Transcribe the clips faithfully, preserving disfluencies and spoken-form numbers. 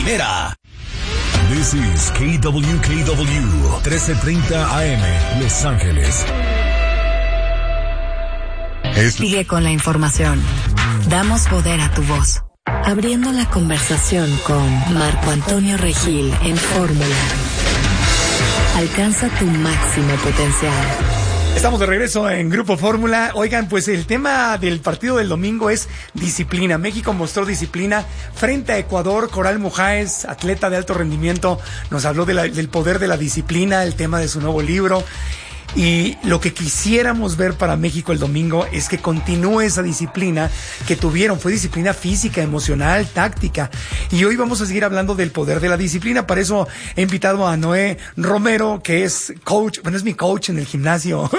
primera. This is K W K W, trece treinta A M, Los Ángeles. Es... Sigue con la información. Damos poder a tu voz. Abriendo la conversación con Marco Antonio Regil en Fórmula. Alcanza tu máximo potencial. Estamos de regreso en Grupo Fórmula. Oigan, pues el tema del partido del domingo es disciplina. México mostró disciplina frente a Ecuador. Coral Mujáez, atleta de alto rendimiento, nos habló de la, del poder de la disciplina, el tema de su nuevo libro. Y lo que quisiéramos ver para México el domingo es que continúe esa disciplina que tuvieron. Fue disciplina física, emocional, táctica. Y hoy vamos a seguir hablando del poder de la disciplina. Para eso he invitado a Noé Romero, que es coach. Bueno, es mi coach en el gimnasio.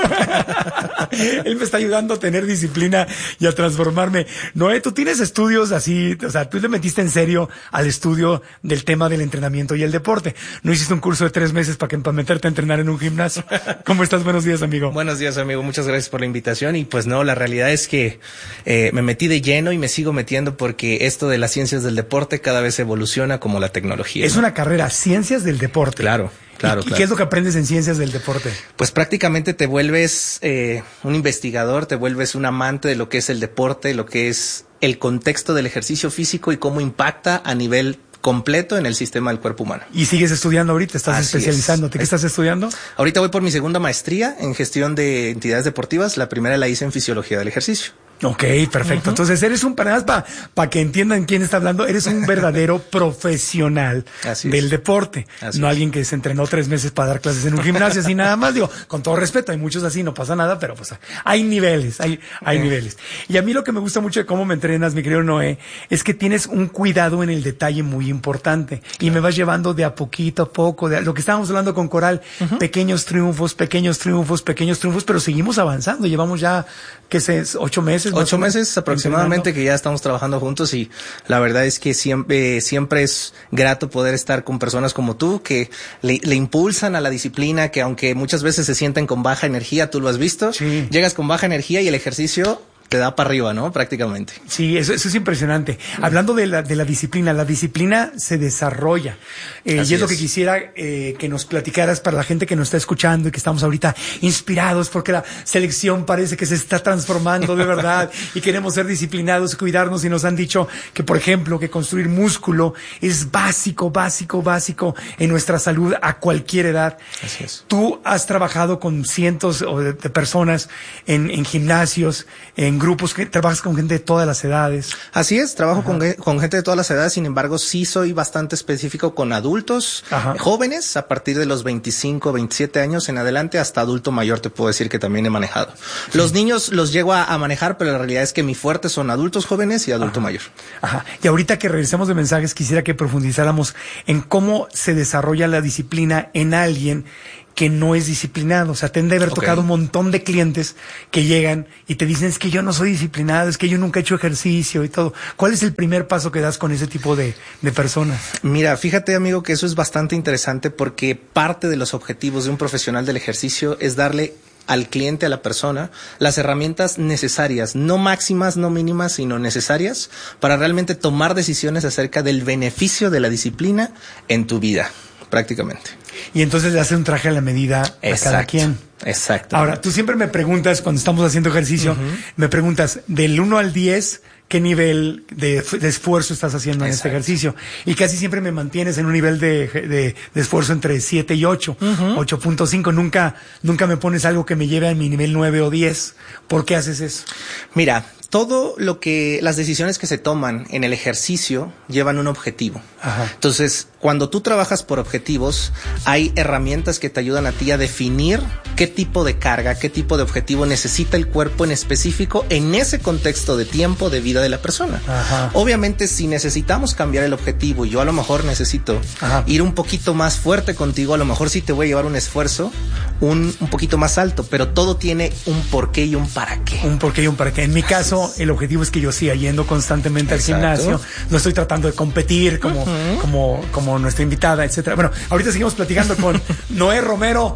Él me está ayudando a tener disciplina y a transformarme. Noé, tú tienes estudios así, o sea, tú le metiste en serio al estudio del tema del entrenamiento y el deporte. No hiciste un curso de tres meses para, que, para meterte a entrenar en un gimnasio. ¿Cómo estás? Buenos días, amigo. Buenos días, amigo. Muchas gracias por la invitación. Y pues no, la realidad es que eh, me metí de lleno y me sigo metiendo porque esto de las ciencias del deporte cada vez evoluciona como la tecnología. Es, ¿no?, una carrera, ciencias del deporte. Claro. Claro, ¿Y, claro. ¿Y qué es lo que aprendes en ciencias del deporte? Pues prácticamente te vuelves eh, un investigador, te vuelves un amante de lo que es el deporte, lo que es el contexto del ejercicio físico y cómo impacta a nivel completo en el sistema del cuerpo humano. ¿Y sigues estudiando ahorita? ¿Estás Así especializándote? Es. ¿Qué estás estudiando? Ahorita voy por mi segunda maestría en gestión de entidades deportivas. La primera la hice en fisiología del ejercicio. Ok, perfecto. Uh-huh. Entonces eres un, para para pa que entiendan quién está hablando, eres un verdadero profesional del deporte. Así no es. Alguien que se entrenó tres meses para dar clases en un gimnasio así nada más. Digo, con todo respeto, hay muchos así, no pasa nada, pero pues hay niveles, hay, hay niveles. Y a mí lo que me gusta mucho de cómo me entrenas, mi querido Noé, es que tienes un cuidado en el detalle muy importante. Claro. Y me vas llevando de a poquito a poco, de lo que estábamos hablando con Coral, uh-huh. pequeños triunfos, pequeños triunfos, pequeños triunfos, pero seguimos avanzando. Llevamos ya, ¿qué sé? Ocho meses. Ocho meses aproximadamente que ya estamos trabajando juntos y la verdad es que siempre, siempre es grato poder estar con personas como tú que le, le impulsan a la disciplina, que aunque muchas veces se sienten con baja energía, tú lo has visto, sí. Llegas con baja energía y el ejercicio te da para arriba, ¿no? Prácticamente. Sí, eso, eso es impresionante. Hablando de la, de la disciplina, la disciplina se desarrolla. Eh, y es, es lo que quisiera eh, que nos platicaras para la gente que nos está escuchando y que estamos ahorita inspirados porque la selección parece que se está transformando de verdad y queremos ser disciplinados, cuidarnos, y nos han dicho que, por ejemplo, que construir músculo es básico, básico, básico en nuestra salud a cualquier edad. Así es. Tú has trabajado con cientos de, de personas en, en gimnasios, en grupos, que trabajas con gente de todas las edades. Así es, trabajo con, con gente de todas las edades, sin embargo sí soy bastante específico con adultos, Ajá. jóvenes, a partir de los veinticinco, veintisiete años en adelante, hasta adulto mayor te puedo decir que también he manejado. Sí. Los niños los llego a, a manejar, pero la realidad es que mi fuerte son adultos jóvenes y adulto Ajá. mayor. Ajá. Y ahorita que regresemos de mensajes, quisiera que profundizáramos en cómo se desarrolla la disciplina en alguien que no es disciplinado. O sea, te han de haber okay. tocado un montón de clientes que llegan y te dicen, es que yo no soy disciplinado, es que yo nunca he hecho ejercicio y todo. ¿Cuál es el primer paso que das con ese tipo de, de personas? Mira, fíjate, amigo, que eso es bastante interesante porque parte de los objetivos de un profesional del ejercicio es darle al cliente, a la persona, las herramientas necesarias, no máximas, no mínimas, sino necesarias para realmente tomar decisiones acerca del beneficio de la disciplina en tu vida, prácticamente. Y entonces le hace un traje a la medida a Exacto. cada quien. Exacto. Ahora, tú siempre me preguntas, cuando estamos haciendo ejercicio, uh-huh. me preguntas, del uno al diez, ¿qué nivel de, de esfuerzo estás haciendo en Exacto. este ejercicio? Y casi siempre me mantienes en un nivel de, de, de esfuerzo entre siete y ocho, uh-huh. ocho punto cinco. Nunca, nunca me pones algo que me lleve a mi nivel nueve o diez. ¿Por qué haces eso? Mira, todo lo que, las decisiones que se toman en el ejercicio llevan un objetivo. Ajá. Entonces, cuando tú trabajas por objetivos, hay herramientas que te ayudan a ti a definir qué tipo de carga, qué tipo de objetivo necesita el cuerpo en específico en ese contexto de tiempo de vida de la persona. Ajá. Obviamente, si necesitamos cambiar el objetivo y yo a lo mejor necesito Ajá. ir un poquito más fuerte contigo, a lo mejor sí te voy a llevar un esfuerzo un, un poquito más alto, pero todo tiene un porqué y un para qué. Un porqué y un para qué. En mi caso, el objetivo es que yo siga yendo constantemente Exacto. al gimnasio. No estoy tratando de competir como, uh-huh. como, como nuestra invitada, etcétera. Bueno, ahorita seguimos platicando con Noé Romero.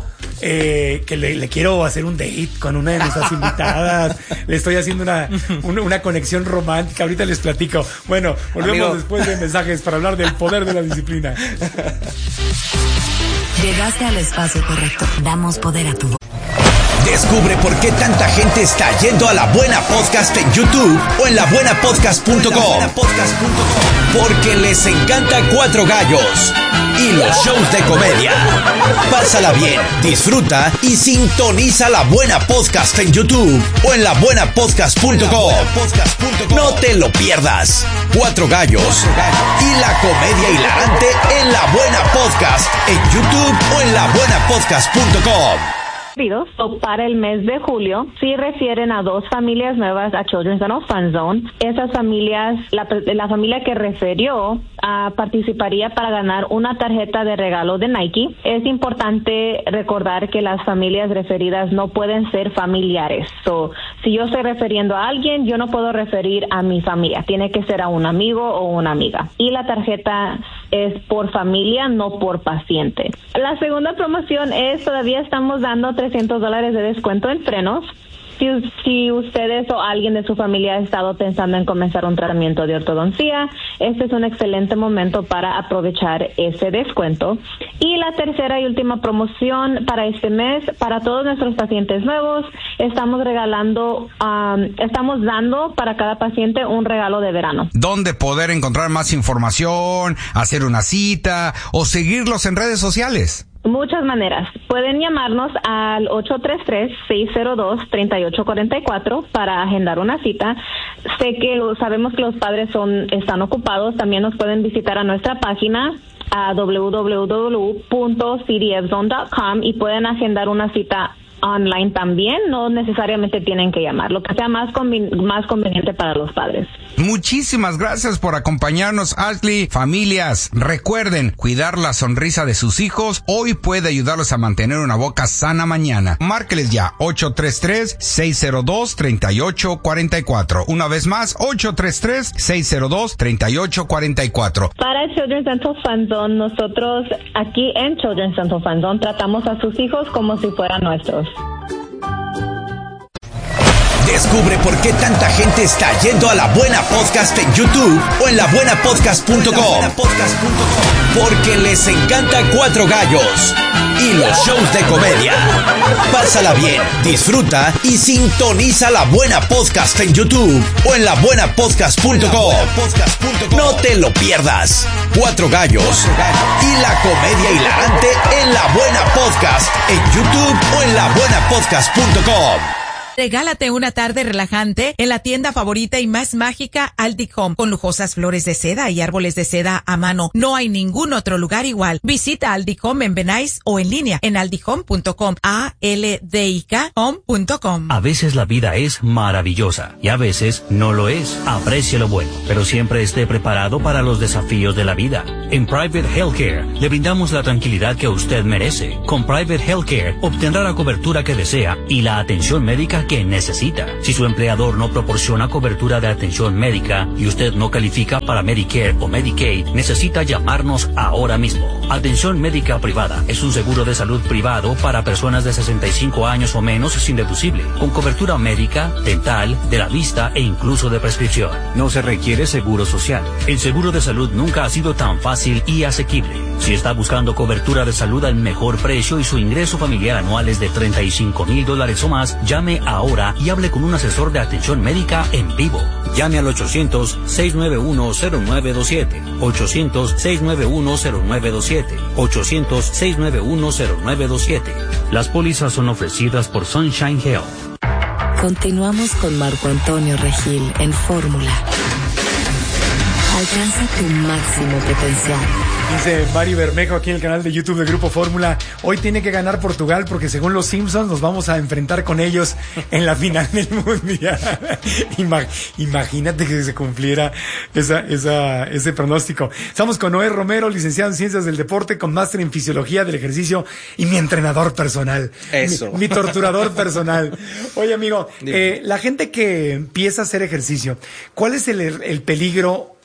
eh, que le, le quiero hacer un date con una de nuestras invitadas. Le estoy haciendo una, una, una conexión romántica. Ahorita les platico. Bueno, volvemos Amigo. después de mensajes para hablar del poder de la disciplina. Llegaste al espacio correcto. Damos poder a tu voz. Descubre por qué tanta gente está yendo a La Buena Podcast en YouTube o en la buena podcast punto com. Porque les encanta Cuatro Gallos y los shows de comedia. Pásala bien, disfruta y sintoniza La Buena Podcast en YouTube o en la buena podcast punto com. No te lo pierdas. Cuatro Gallos y la comedia hilarante en La Buena Podcast en YouTube o en la buena podcast punto com. Para el mes de julio, sí refieren a dos familias nuevas a Children's Dental Fun Zone. Esas familias, la, la familia que refirió, uh, participaría para ganar una tarjeta de regalo de Nike. Es importante recordar que las familias referidas no pueden ser familiares. So, si yo estoy refiriendo a alguien, yo no puedo referir a mi familia. Tiene que ser a un amigo o una amiga. Y la tarjeta es por familia, no por paciente. La segunda promoción es, todavía estamos dando trescientos dólares de descuento en frenos. Si, si ustedes o alguien de su familia ha estado pensando en comenzar un tratamiento de ortodoncia, este es un excelente momento para aprovechar ese descuento. Y la tercera y última promoción para este mes, para todos nuestros pacientes nuevos, estamos regalando, um, estamos dando para cada paciente un regalo de verano. ¿Dónde poder encontrar más información, hacer una cita o seguirlos en redes sociales? Muchas maneras. Pueden llamarnos al ocho tres tres, seis cero dos, tres ocho cuatro cuatro para agendar una cita. Sé que sabemos que los padres son están ocupados. También nos pueden visitar a nuestra página a doble u doble u doble u punto c d f zone punto com y pueden agendar una cita online también. No necesariamente tienen que llamar, lo que sea más conven- más conveniente para los padres. Muchísimas gracias por acompañarnos, Ashley. Familias, recuerden cuidar la sonrisa de sus hijos. Hoy puede ayudarlos a mantener una boca sana mañana. Márqueles ya ocho tres tres, seis cero dos, tres ocho cuatro cuatro. Una vez más, ocho tres tres, seis cero dos, tres ocho cuatro cuatro. Para Children's Dental Fun Zone, nosotros aquí en Children's Dental Fun Zone tratamos a sus hijos como si fueran nuestros. Descubre por qué tanta gente está yendo a La Buena Podcast en YouTube o en la buena podcast punto com. Porque les encanta Cuatro Gallos y los shows de comedia. Pásala bien, disfruta y sintoniza La Buena Podcast en YouTube o en la buena podcast punto com. No te lo pierdas. Cuatro Gallos y la comedia hilarante en La Buena Podcast en YouTube o en la buena podcast punto com. Regálate una tarde relajante en la tienda favorita y más mágica Aldi Home, con lujosas flores de seda y árboles de seda a mano. No hay ningún otro lugar igual. Visita Aldi Home en Venice o en línea en aldi home punto com, A L D I K home punto com. A veces la vida es maravillosa y a veces no lo es. Aprecie lo bueno, pero siempre esté preparado para los desafíos de la vida. En Private Healthcare le brindamos la tranquilidad que usted merece. Con Private Healthcare obtendrá la cobertura que desea y la atención médica que necesita. Si su empleador no proporciona cobertura de atención médica y usted no califica para Medicare o Medicaid, necesita llamarnos ahora mismo. Atención médica privada es un seguro de salud privado para personas de sesenta y cinco años o menos sin deducible, con cobertura médica, dental, de la vista e incluso de prescripción. No se requiere seguro social. El seguro de salud nunca ha sido tan fácil y asequible. Si está buscando cobertura de salud al mejor precio y su ingreso familiar anual es de treinta y cinco mil dólares o más, llame ahora y hable con un asesor de atención médica en vivo. Llame al ochocientos, seis nueve uno, cero nueve dos siete, ochocientos, seis nueve uno, cero nueve dos siete, ochocientos, seis nueve uno, cero nueve dos siete. Las pólizas son ofrecidas por Sunshine Health. Continuamos con Marco Antonio Regil en Fórmula. Alcanza tu máximo potencial. Dice Mari Bermejo aquí en el canal de YouTube de Grupo Fórmula. Hoy tiene que ganar Portugal porque según los Simpsons nos vamos a enfrentar con ellos en la final del Mundial. Ima- imagínate que se cumpliera esa, esa, ese pronóstico. Estamos con Noé Romero, licenciado en Ciencias del Deporte, con máster en Fisiología del Ejercicio y mi entrenador personal. Eso. Mi, mi torturador personal. Oye, amigo, eh, la gente que empieza a hacer ejercicio, ¿cuál es el, el peligro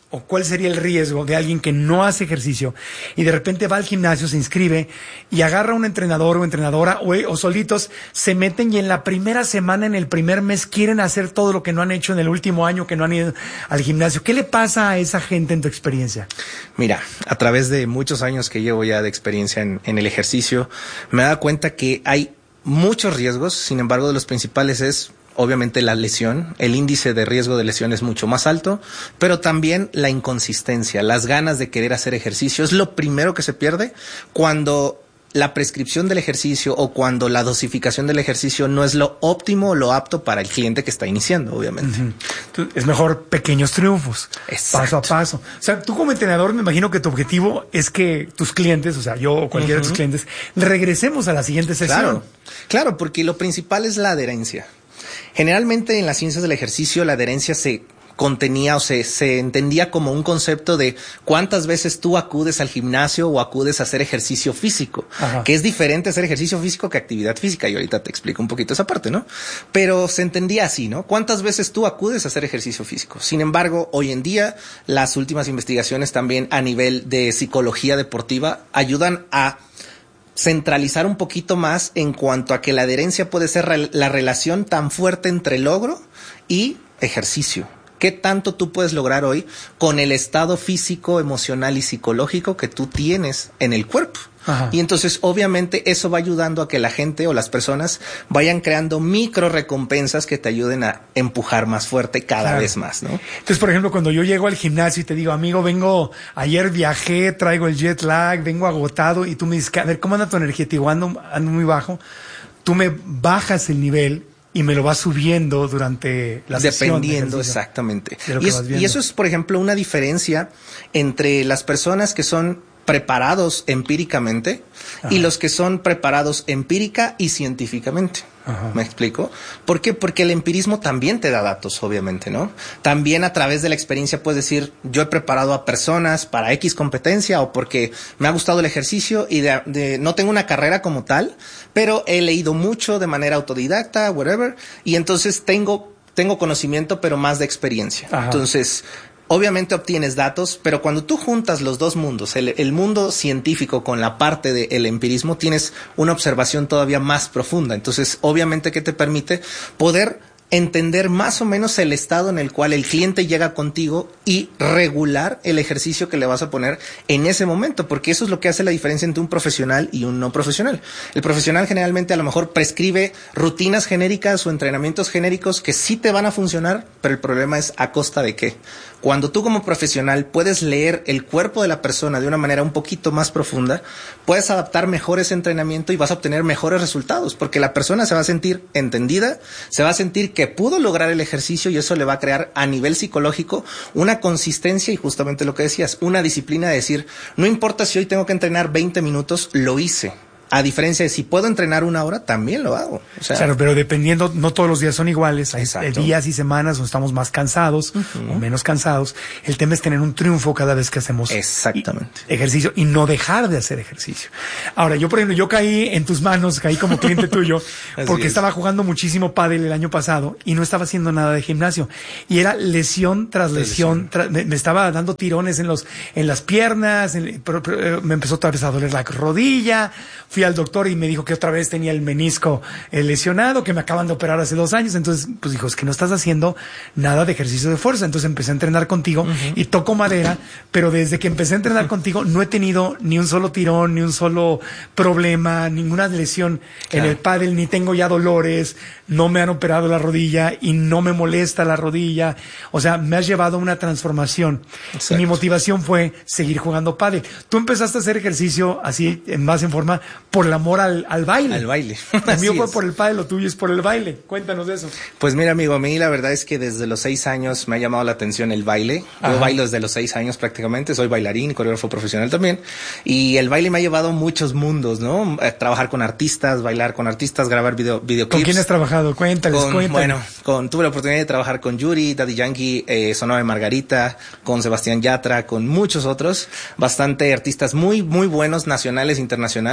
o cuál sería el riesgo de alguien que no hace ejercicio y de repente va al gimnasio, se inscribe y agarra a un entrenador o entrenadora o, o solitos se meten y en la primera semana, en el primer mes quieren hacer todo lo que no han hecho en el último año que no han ido al gimnasio? ¿Qué le pasa a esa gente en tu experiencia? Mira, a través de muchos años que llevo ya de experiencia en, en el ejercicio, me he dado cuenta que hay muchos riesgos, sin embargo de los principales es obviamente la lesión, el índice de riesgo de lesión es mucho más alto, pero también la inconsistencia, las ganas de querer hacer ejercicio es lo primero que se pierde cuando la prescripción del ejercicio o cuando la dosificación del ejercicio no es lo óptimo o lo apto para el cliente que está iniciando, obviamente. Uh-huh. Es mejor pequeños triunfos, Exacto. paso a paso. O sea, tú como entrenador me imagino que tu objetivo es que tus clientes, o sea, yo o cualquiera uh-huh. de tus clientes, regresemos a la siguiente sesión. Claro, claro, porque lo principal es la adherencia. Generalmente en las ciencias del ejercicio la adherencia se contenía o se, se entendía como un concepto de cuántas veces tú acudes al gimnasio o acudes a hacer ejercicio físico, Ajá. que es diferente hacer ejercicio físico que actividad física, y ahorita te explico un poquito esa parte, ¿no? Pero se entendía así, ¿no? ¿Cuántas veces tú acudes a hacer ejercicio físico? Sin embargo, hoy en día, las últimas investigaciones también a nivel de psicología deportiva ayudan a centralizar un poquito más en cuanto a que la adherencia puede ser re- la relación tan fuerte entre logro y ejercicio. ¿Qué tanto tú puedes lograr hoy con el estado físico, emocional y psicológico que tú tienes en el cuerpo? Ajá. Y entonces obviamente eso va ayudando a que la gente o las personas vayan creando micro recompensas que te ayuden a empujar más fuerte cada claro. vez más, ¿no? Entonces, por ejemplo, cuando yo llego al gimnasio y te digo, amigo, vengo, ayer viajé, traigo el jet lag, vengo agotado, y tú me dices, a ver, ¿cómo anda tu energía? Te digo, ando, ando muy bajo. Tú me bajas el nivel y me lo vas subiendo durante la sesión. Dependiendo, exactamente. Y, es, y eso es, por ejemplo, una diferencia entre las personas que son preparados empíricamente Ajá. y los que son preparados empírica y científicamente. Ajá. ¿Me explico? ¿Por qué? Porque el empirismo también te da datos, obviamente, ¿no? También a través de la experiencia puedes decir, yo he preparado a personas para X competencia o porque me ha gustado el ejercicio y de, de, no tengo una carrera como tal, pero he leído mucho de manera autodidacta, whatever, y entonces tengo, tengo conocimiento, pero más de experiencia. Ajá. Entonces, obviamente obtienes datos, pero cuando tú juntas los dos mundos, el, el mundo científico con la parte del empirismo, tienes una observación todavía más profunda. Entonces, obviamente que te permite poder entender más o menos el estado en el cual el cliente llega contigo y regular el ejercicio que le vas a poner en ese momento, porque eso es lo que hace la diferencia entre un profesional y un no profesional. El profesional generalmente a lo mejor prescribe rutinas genéricas o entrenamientos genéricos que sí te van a funcionar, pero el problema es a costa de qué. Cuando tú como profesional puedes leer el cuerpo de la persona de una manera un poquito más profunda, puedes adaptar mejor ese entrenamiento y vas a obtener mejores resultados, porque la persona se va a sentir entendida, se va a sentir que pudo lograr el ejercicio y eso le va a crear a nivel psicológico una consistencia y justamente lo que decías, una disciplina de decir, no importa si hoy tengo que entrenar veinte minutos, lo hice. A diferencia de si puedo entrenar una hora, también lo hago. O sea, claro, pero dependiendo, no todos los días son iguales. Hay Exacto. días y semanas donde estamos más cansados uh-huh. o menos cansados. El tema es tener un triunfo cada vez que hacemos Exactamente. ejercicio y no dejar de hacer ejercicio. Ahora, yo, por ejemplo, yo caí en tus manos, caí como cliente tuyo, porque es. estaba jugando muchísimo pádel el año pasado y no estaba haciendo nada de gimnasio. Y era lesión tras lesión. Tra- me, me estaba dando tirones en los en las piernas, en, pero, pero, me empezó otra vez a doler la rodilla. Fui al doctor y me dijo que otra vez tenía el menisco eh, lesionado, que me acaban de operar hace dos años. Entonces, pues dijo, es que no estás haciendo nada de ejercicio de fuerza. Entonces empecé a entrenar contigo uh-huh. y toco madera, pero desde que empecé a entrenar uh-huh. contigo no he tenido ni un solo tirón, ni un solo problema, ninguna lesión claro. en el pádel, ni tengo ya dolores, no me han operado la rodilla y no me molesta la rodilla. O sea, me has llevado a una transformación. Exacto. Y mi motivación fue seguir jugando pádel. Tú empezaste a hacer ejercicio así, más en forma, por el amor al, al baile. Al baile. El mío fue es. por el pádel, lo tuyo es por el baile. Cuéntanos de eso. Pues mira, amigo, a mí la verdad es que desde los seis años me ha llamado la atención el baile. Ajá. Yo bailo desde los seis años prácticamente, soy bailarín, coreógrafo profesional también. Y el baile me ha llevado a muchos mundos, ¿no? A trabajar con artistas, bailar con artistas, grabar video, videoclips. ¿Con quién has trabajado? Cuéntales, con, cuéntales. Bueno, con, tuve la oportunidad de trabajar con Yuri, Daddy Yankee, eh, Sonora de Margarita, con Sebastián Yatra, con muchos otros, bastante artistas muy, muy buenos, nacionales, internacionales. Entonces,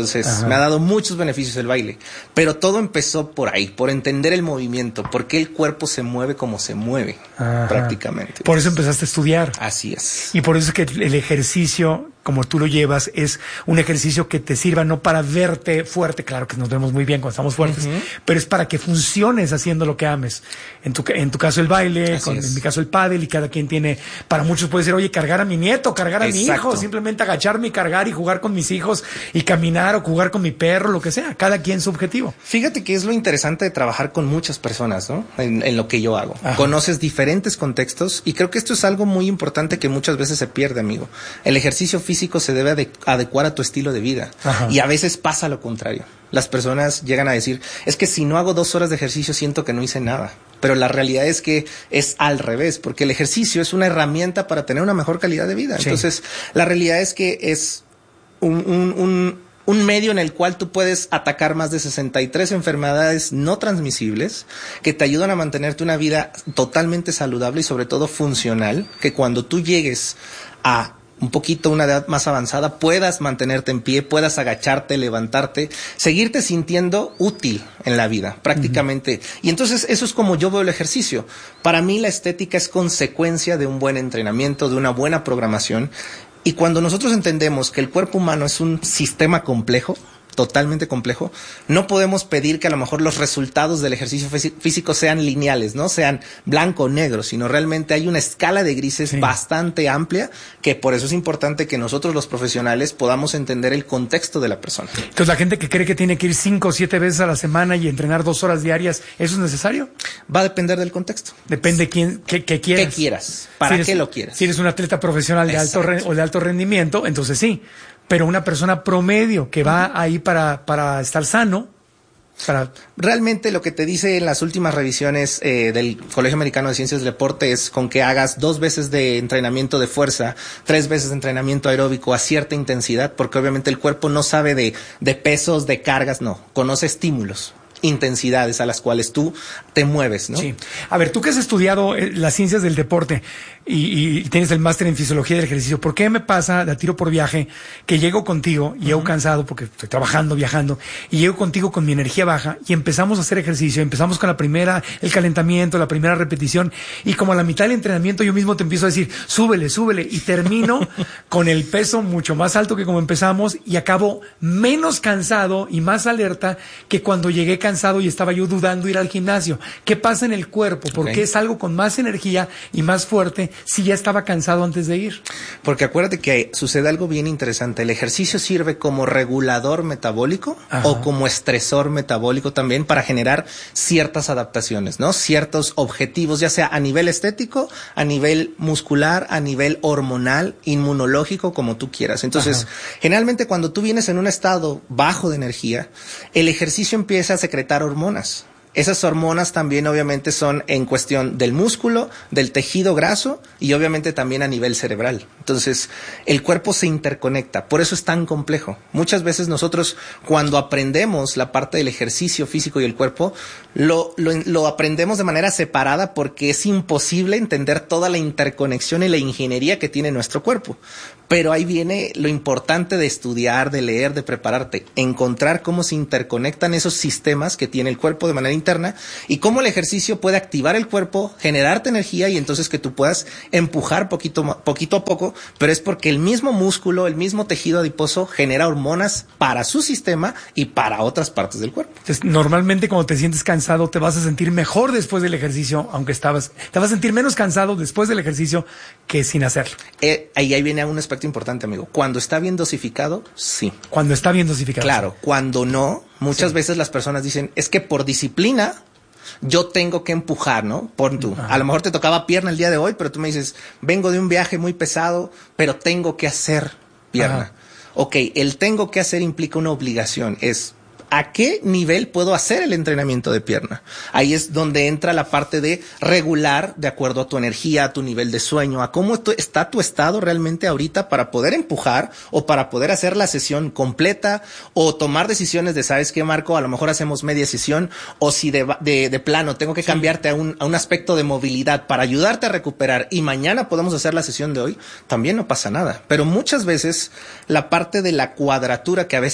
Entonces, Ajá. me ha dado muchos beneficios el baile. Pero todo empezó por ahí, por entender el movimiento, por qué el cuerpo se mueve como se mueve, Ajá. prácticamente. Por eso empezaste a estudiar. Así es. Y por eso es que el ejercicio, como tú lo llevas, es un ejercicio que te sirva no para verte fuerte, claro que nos vemos muy bien cuando estamos fuertes, uh-huh. pero es para que funciones haciendo lo que ames. En tu, en tu caso el baile, con, en mi caso el pádel, y cada quien tiene, para muchos puede ser, oye, cargar a mi nieto, cargar a Exacto. mi hijo, simplemente agacharme y cargar y jugar con mis hijos y caminar o jugar con mi perro, lo que sea, cada quien su objetivo. Fíjate que es lo interesante de trabajar con muchas personas, ¿no? En, en lo que yo hago. Ajá. Conoces diferentes contextos y creo que esto es algo muy importante que muchas veces se pierde, amigo. El ejercicio físico se debe ade- adecuar a tu estilo de vida. Ajá. Y a veces pasa lo contrario. Las personas llegan a decir, es que si no hago dos horas de ejercicio siento que no hice nada. Pero la realidad es que es al revés, porque el ejercicio es una herramienta para tener una mejor calidad de vida. Sí. Entonces, la realidad es que es un, un, un, un medio en el cual tú puedes atacar más de sesenta y tres enfermedades no transmisibles que te ayudan a mantenerte una vida totalmente saludable y sobre todo funcional, que cuando tú llegues a un poquito una edad más avanzada, puedas mantenerte en pie, puedas agacharte, levantarte, seguirte sintiendo útil en la vida, prácticamente. Uh-huh. Y entonces eso es como yo veo el ejercicio. Para mí la estética es consecuencia de un buen entrenamiento, de una buena programación. Y cuando nosotros entendemos que el cuerpo humano es un sistema complejo, totalmente complejo, no podemos pedir que a lo mejor los resultados del ejercicio físico sean lineales, no sean blanco o negro, sino realmente hay una escala de grises sí. bastante amplia, que por eso es importante que nosotros los profesionales podamos entender el contexto de la persona. Entonces, la gente que cree que tiene que ir cinco o siete veces a la semana y entrenar dos horas diarias, ¿eso es necesario? Va a depender del contexto. Depende quién, qué, qué quieras. ¿Qué quieras? ¿Para si qué eres, lo quieras? Si eres un atleta profesional de alto re, o de alto rendimiento, entonces sí. Pero una persona promedio que va ahí para, para estar sano, para... Realmente lo que te dice en las últimas revisiones eh, del Colegio Americano de Ciencias del Deporte es con que hagas dos veces de entrenamiento de fuerza, tres veces de entrenamiento aeróbico a cierta intensidad, porque obviamente el cuerpo no sabe de, de pesos, de cargas, no, conoce estímulos, intensidades a las cuales tú te mueves, ¿no? Sí. A ver, tú que has estudiado eh, las ciencias del deporte y, y tienes el máster en fisiología del ejercicio, ¿por qué me pasa de a tiro por viaje que llego contigo y uh-huh. llego cansado porque estoy trabajando, viajando, y llego contigo con mi energía baja y empezamos a hacer ejercicio, empezamos con la primera, el calentamiento, la primera repetición, y como a la mitad del entrenamiento yo mismo te empiezo a decir, súbele, súbele, y termino con el peso mucho más alto que como empezamos y acabo menos cansado y más alerta que cuando llegué cansado cansado y estaba yo dudando ir al gimnasio. ¿Qué pasa en el cuerpo? ¿Por qué okay. salgo con más energía y más fuerte si ya estaba cansado antes de ir? Porque acuérdate que sucede algo bien interesante. El ejercicio sirve como regulador metabólico Ajá. o como estresor metabólico también para generar ciertas adaptaciones, ¿no? Ciertos objetivos, ya sea a nivel estético, a nivel muscular, a nivel hormonal, inmunológico, como tú quieras. Entonces, Ajá. generalmente cuando tú vienes en un estado bajo de energía, el ejercicio empieza a secretar hormonas. Esas hormonas también obviamente son en cuestión del músculo, del tejido graso y obviamente también a nivel cerebral. Entonces, el cuerpo se interconecta, por eso es tan complejo. Muchas veces nosotros cuando aprendemos la parte del ejercicio físico y el cuerpo, lo, lo, lo aprendemos de manera separada porque es imposible entender toda la interconexión y la ingeniería que tiene nuestro cuerpo. Pero ahí viene lo importante de estudiar, de leer, de prepararte, encontrar cómo se interconectan esos sistemas que tiene el cuerpo de manera interna y cómo el ejercicio puede activar el cuerpo, generarte energía y entonces que tú puedas empujar poquito, poquito a poco, pero es porque el mismo músculo, el mismo tejido adiposo genera hormonas para su sistema y para otras partes del cuerpo. Entonces, normalmente cuando te sientes cansado te vas a sentir mejor después del ejercicio, aunque estabas, te vas a sentir menos cansado después del ejercicio que sin hacerlo. Eh, ahí, ahí viene un aspecto importante, amigo. Cuando está bien dosificado, sí. Cuando está bien dosificado. Claro, cuando no, muchas sí. veces las personas dicen, es que por disciplina yo tengo que empujar, ¿no? Pon tú. Ajá. A lo mejor te tocaba pierna el día de hoy, pero tú me dices, vengo de un viaje muy pesado, pero tengo que hacer pierna. Ajá. Ok, el tengo que hacer implica una obligación, es... ¿a qué nivel puedo hacer el entrenamiento de pierna? Ahí es donde entra la parte de regular de acuerdo a tu energía, a tu nivel de sueño, a cómo tu, está tu estado realmente ahorita para poder empujar o para poder hacer la sesión completa o tomar decisiones de, ¿sabes qué, Marco? A lo mejor hacemos media sesión o si de, de, de plano tengo que sí. cambiarte a un, a un aspecto de movilidad para ayudarte a recuperar y mañana podemos hacer la sesión de hoy, también no pasa nada. Pero muchas veces la parte de la cuadratura que a veces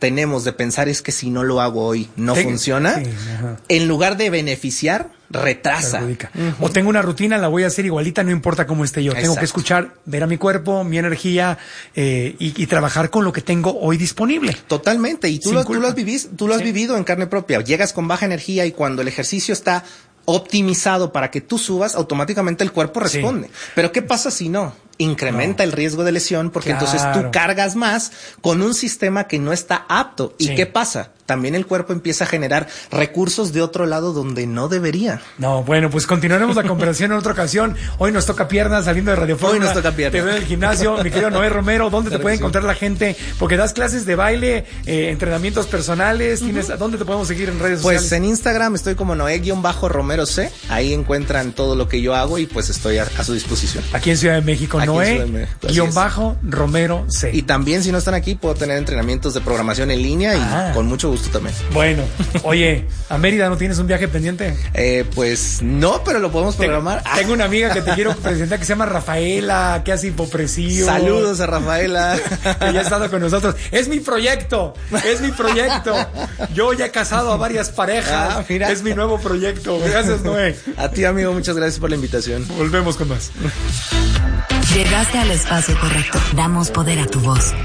tenemos de pensar es que si no lo hago hoy no Ten- funciona, sí, ajá. en lugar de beneficiar, retrasa. Perjudica. O tengo una rutina, la voy a hacer igualita, no importa cómo esté yo. Tengo Exacto. que escuchar, ver a mi cuerpo, mi energía eh, y, y trabajar con lo que tengo hoy disponible. Totalmente, y tú, Sin lo, tú culpa. lo has vivido, tú lo has Sí. vivido en carne propia. Llegas con baja energía y cuando el ejercicio está optimizado para que tú subas, automáticamente el cuerpo responde. Sí. Pero ¿qué pasa si no? Incrementa No. el riesgo de lesión porque Claro. entonces tú cargas más con un sistema que no está apto. ¿Y Sí. qué pasa? También el cuerpo empieza a generar recursos de otro lado donde no debería. No, bueno, pues continuaremos la conversación en otra ocasión. Hoy nos toca piernas saliendo de Radio Fórmula. Hoy nos toca piernas. Te veo en el gimnasio, mi querido Noé Romero. ¿Dónde Claro te puede que sí. encontrar la gente? Porque das clases de baile, eh, entrenamientos personales. tienes, ¿Dónde te podemos seguir en redes Pues sociales? en Instagram estoy como Noé-Romero C. Ahí encuentran todo lo que yo hago y pues estoy a, a su disposición. Aquí en Ciudad de México, Aquí en Noé, Ciudad de México, así guión es. bajo, Romero C. Y también si no están aquí puedo tener entrenamientos de programación en línea y Ah. con mucho gusto también. Bueno, oye, ¿a Mérida no tienes un viaje pendiente? Eh, pues no, pero lo podemos Tengo, programar. Ah, tengo una amiga que te quiero presentar que se llama Rafaela, que hace hipopresión. saludos a Rafaela. Que ya ha estado con nosotros. Es mi proyecto, es mi proyecto. Yo ya he casado a varias parejas. Ah, mira. Es mi nuevo proyecto. Gracias, Noé. A ti, amigo, muchas gracias por la invitación. Volvemos con más. Llegaste al espacio correcto. Damos poder a tu voz.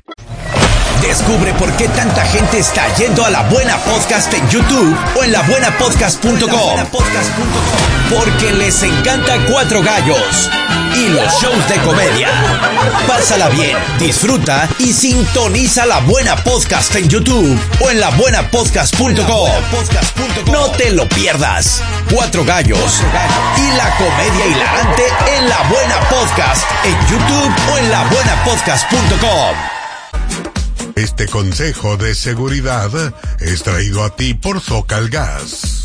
Descubre por qué tanta gente está yendo a La Buena Podcast en YouTube o en la buena podcast punto com. Porque les encanta Cuatro Gallos y los shows de comedia. Pásala bien, disfruta y sintoniza La Buena Podcast en YouTube o en la buena podcast punto com. No te lo pierdas. Cuatro Gallos y la comedia hilarante en La Buena Podcast en YouTube o en la buena podcast punto com. Este consejo de seguridad es traído a ti por Zócal Gas.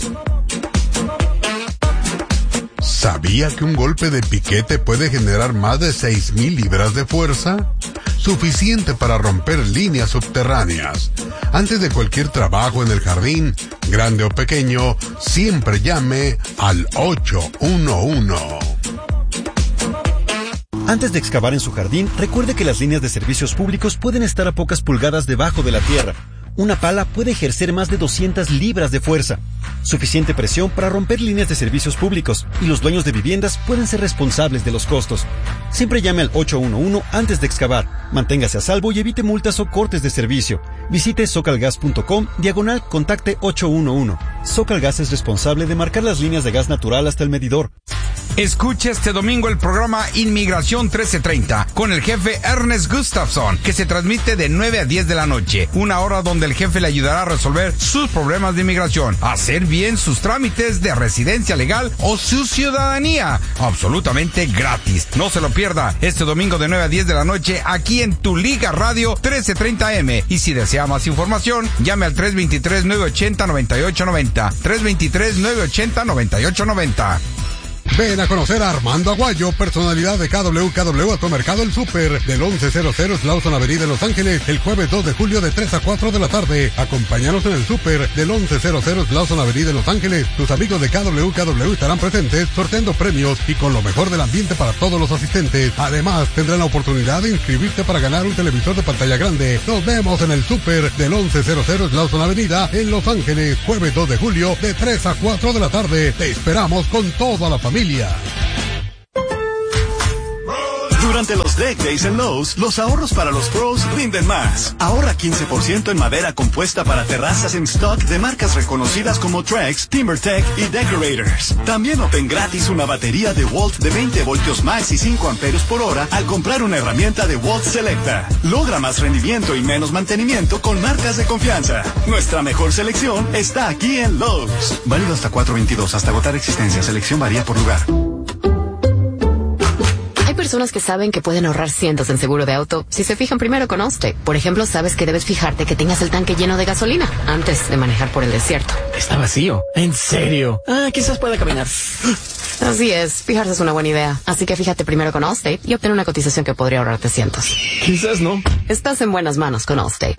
¿Sabía que un golpe de piquete puede generar más de seis mil libras de fuerza? Suficiente para romper líneas subterráneas. Antes de cualquier trabajo en el jardín, grande o pequeño, siempre llame al ocho uno uno. Antes de excavar en su jardín, recuerde que las líneas de servicios públicos pueden estar a pocas pulgadas debajo de la tierra. Una pala puede ejercer más de doscientas libras de fuerza. Suficiente presión para romper líneas de servicios públicos, y los dueños de viviendas pueden ser responsables de los costos. Siempre llame al ocho uno uno antes de excavar. Manténgase a salvo y evite multas o cortes de servicio. Visite zocalgas punto com, diagonal contacte ocho uno uno. Zocalgas es responsable de marcar las líneas de gas natural hasta el medidor. Escucha este domingo el programa Inmigración trece treinta con el jefe Ernest Gustafson, que se transmite de nueve a diez de la noche, una hora donde el jefe le ayudará a resolver sus problemas de inmigración, hacer bien sus trámites de residencia legal o su ciudadanía, absolutamente gratis. No se lo pierda este domingo de nueve a diez de la noche aquí en Tu Liga Radio trece treinta M. Y si desea más información, llame al tres dos tres, nueve ocho cero, nueve ocho nueve cero, tres dos tres, nueve ocho cero, nueve ocho nueve cero. Ven a conocer a Armando Aguayo, personalidad de K W K W Automercado El Super, del once cero cero Slauson Avenida en Los Ángeles, el jueves dos de julio de tres a cuatro de la tarde. Acompáñanos en el Super del once cero cero Slauson Avenida en Los Ángeles. Tus amigos de K W K W estarán presentes, sorteando premios y con lo mejor del ambiente para todos los asistentes. Además, tendrán la oportunidad de inscribirte para ganar un televisor de pantalla grande. Nos vemos en el Super del once cero cero Slauson Avenida en Los Ángeles, jueves dos de julio de tres a cuatro de la tarde. Te esperamos con toda la familia. Durante los Deck Days en Lowe's, los ahorros para los pros rinden más. Ahorra quince por ciento en madera compuesta para terrazas en stock de marcas reconocidas como Trex, TimberTech y Decorators. También obtén gratis una batería de Volt de veinte voltios max y cinco amperios por hora al comprar una herramienta de Volt Selecta. Logra más rendimiento y menos mantenimiento con marcas de confianza. Nuestra mejor selección está aquí en Lowe's. Válido hasta cuatro veintidós, hasta agotar existencia. Selección varía por lugar. Hay personas que saben que pueden ahorrar cientos en seguro de auto si se fijan primero con Allstate. Por ejemplo, sabes que debes fijarte que tengas el tanque lleno de gasolina antes de manejar por el desierto. Está vacío. ¿En serio? Ah, quizás pueda caminar. Así es, fijarse es una buena idea. Así que fíjate primero con Allstate y obtén una cotización que podría ahorrarte cientos. Quizás no. Estás en buenas manos con Allstate.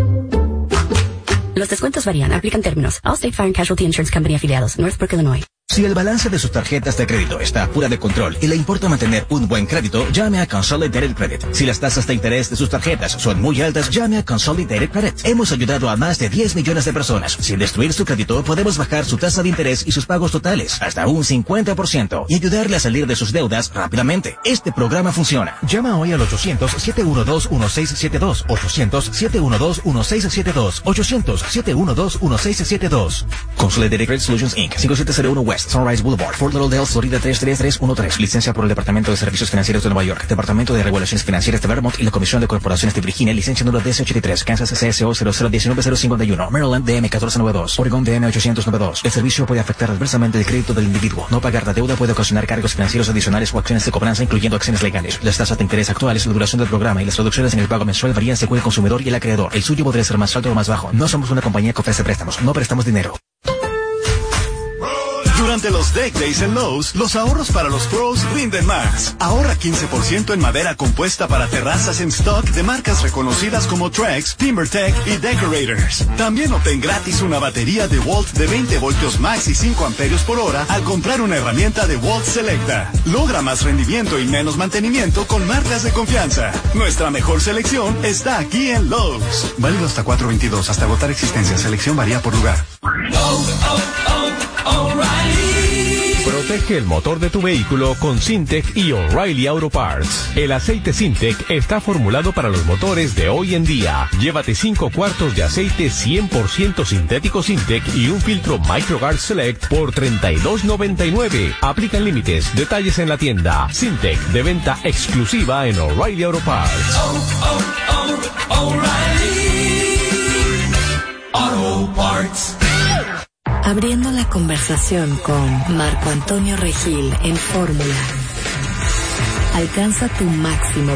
Los descuentos varían. Aplican términos. Allstate Fire and Casualty Insurance Company afiliados. Northbrook, Illinois. Si el balance de sus tarjetas de crédito está fuera de control y le importa mantener un buen crédito, llame a Consolidated Credit. Si las tasas de interés de sus tarjetas son muy altas, llame a Consolidated Credit. Hemos ayudado a más de diez millones de personas. Sin destruir su crédito, podemos bajar su tasa de interés y sus pagos totales hasta un cincuenta por ciento y ayudarle a salir de sus deudas rápidamente. Este programa funciona. Llama hoy al ochocientos, siete uno dos, uno seis siete dos, ochocientos, siete uno dos, uno seis siete dos, ochocientos, siete uno dos, uno seis siete dos. Consolidated Credit Solutions incorporated. cinco siete cero uno West Sunrise Boulevard, Fort Lauderdale, Florida tres tres tres uno tres. Licencia por el Departamento de Servicios Financieros de Nueva York, Departamento de Regulaciones Financieras de Vermont y la Comisión de Corporaciones de Virginia. Licencia número D S ochenta y tres. Kansas C S O cero cero uno nueve cero cinco uno. Maryland D M catorce noventa y dos. Oregon D M ochocientos noventa y dos. El servicio puede afectar adversamente el crédito del individuo. No pagar la deuda puede ocasionar cargos financieros adicionales o acciones de cobranza, incluyendo acciones legales. Las tasas de interés actuales, la duración del programa y las reducciones en el pago mensual varían según el consumidor y el acreedor. El suyo podría ser más alto o más bajo. No somos una compañía que ofrece préstamos. No prestamos dinero. Durante los Deck Days en Lowe's, los ahorros para los pros rinden más. Ahorra quince por ciento en madera compuesta para terrazas en stock de marcas reconocidas como Trex, TimberTech y Decorators. También obtén gratis una batería de Walt de veinte voltios max y cinco amperios por hora al comprar una herramienta de Walt Selecta. Logra más rendimiento y menos mantenimiento con marcas de confianza. Nuestra mejor selección está aquí en Lowe's. Válido hasta cuatro veintidós, hasta agotar existencia. Selección varía por lugar. Oh, oh, oh, O'Reilly. Protege el motor de tu vehículo con Syntec y O'Reilly Auto Parts. El aceite Syntec está formulado para los motores de hoy en día. Llévate cinco cuartos de aceite cien por ciento sintético Syntec y un filtro MicroGuard Select por treinta y dos noventa y nueve. Aplican límites. Detalles en la tienda. Syntec, de venta exclusiva en O'Reilly Auto Parts. Oh, oh, oh, O'Reilly Auto Parts. Abriendo la conversación con Marco Antonio Regil en Fórmula. Alcanza tu máximo